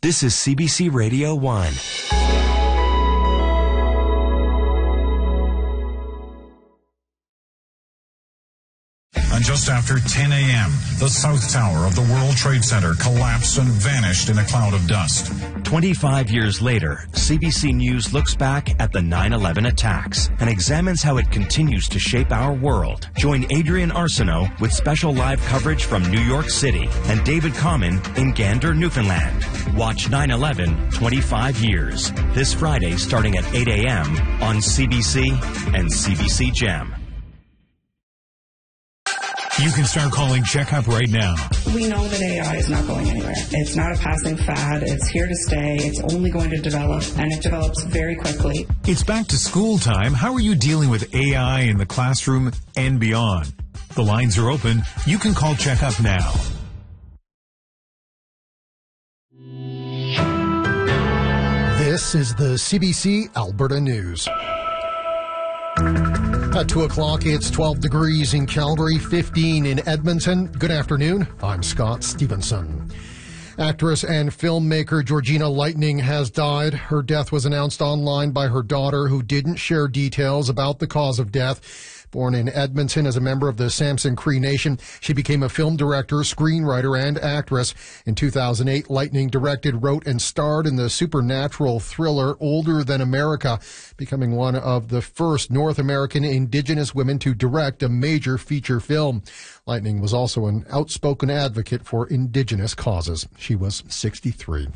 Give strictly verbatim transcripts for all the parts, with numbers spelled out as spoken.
This is C B C Radio one. And just after ten a.m., the South Tower of the World Trade Center collapsed and vanished in a cloud of dust. twenty-five years later, C B C News looks back at the nine eleven attacks and examines how it continues to shape our world. Join Adrian Arsenault with special live coverage from New York City and David Common in Gander, Newfoundland. Watch nine eleven twenty-five years this Friday starting at eight a.m. on C B C and C B C Gem. You can start calling Checkup right now. We know that A I is not going anywhere. It's not a passing fad. It's here to stay. It's only going to develop, and it develops very quickly. It's back to school time. How are you dealing with A I in the classroom and beyond? The lines are open. You can call Checkup now. This is the C B C Alberta News. At two o'clock, it's twelve degrees in Calgary, fifteen in Edmonton. Good afternoon. I'm Scott Stevenson. Actress and filmmaker Georgina Lightning has died. Her death was announced online by her daughter, who didn't share details about the cause of death. Born in Edmonton as a member of the Samson Cree Nation, she became a film director, screenwriter, and actress. In two thousand eight, Lightning directed, wrote, and starred in the supernatural thriller Older Than America, becoming one of the first North American Indigenous women to direct a major feature film. Lightning was also an outspoken advocate for Indigenous causes. She was sixty-three.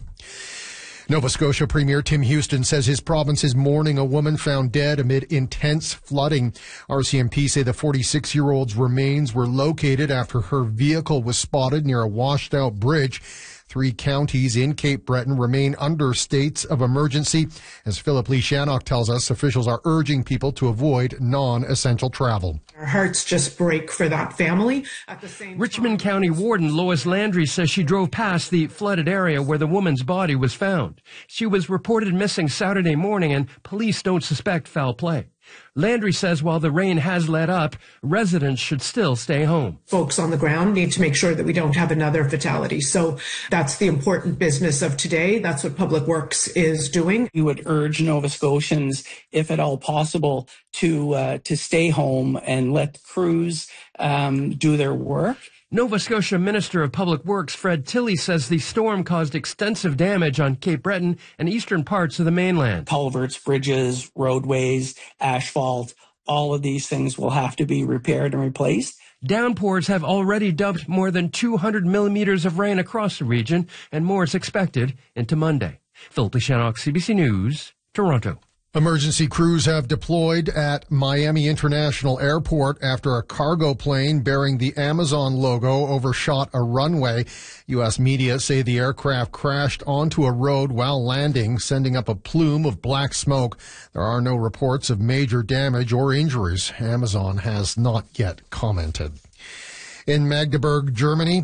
Nova Scotia Premier Tim Houston says his province is mourning a woman found dead amid intense flooding. R C M P say the forty-six-year-old's remains were located after her vehicle was spotted near a washed-out bridge. Three counties in Cape Breton remain under states of emergency. As Philip Lee Shannock tells us, officials are urging people to avoid non-essential travel. Our hearts just break for that family. At the same Richmond time, County Warden Lois Landry says she drove past the flooded area where the woman's body was found. She was reported missing Saturday morning, and police don't suspect foul play. Landry says while the rain has let up, residents should still stay home. Folks on the ground need to make sure that we don't have another fatality. So that's the important business of today. That's what Public Works is doing. We would urge Nova Scotians, if at all possible, to uh, to stay home and let crews um, do their work. Nova Scotia Minister of Public Works Fred Tilley says the storm caused extensive damage on Cape Breton and eastern parts of the mainland. Culverts, bridges, roadways, asphalt, all of these things will have to be repaired and replaced. Downpours have already dumped more than two hundred millimeters of rain across the region, and more is expected into Monday. Philip Shannock, C B C News, Toronto. Emergency crews have deployed at Miami International Airport after a cargo plane bearing the Amazon logo overshot a runway. U S media say the aircraft crashed onto a road while landing, sending up a plume of black smoke. There are no reports of major damage or injuries. Amazon has not yet commented. In Magdeburg, Germany,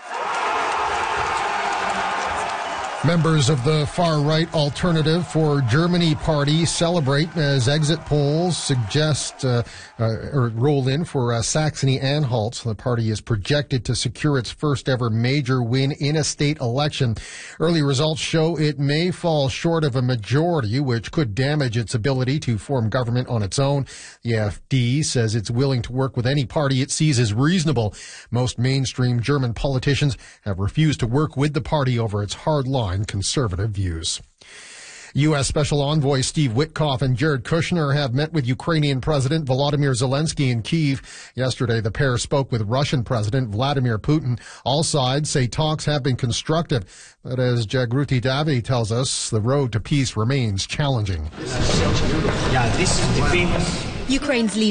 members of the far-right Alternative for Germany party celebrate as exit polls suggest uh, uh, or roll in for uh, Saxony-Anhalt. The party is projected to secure its first-ever major win in a state election. Early results show it may fall short of a majority, which could damage its ability to form government on its own. The A F D says it's willing to work with any party it sees as reasonable. Most mainstream German politicians have refused to work with the party over its hard-line conservative views. U S Special Envoy Steve Witkoff and Jared Kushner have met with Ukrainian President Volodymyr Zelensky in Kyiv. Yesterday, the pair spoke with Russian President Vladimir Putin. All sides say talks have been constructive, but as Jagruti Davi tells us, the road to peace remains challenging. Ukraine's leader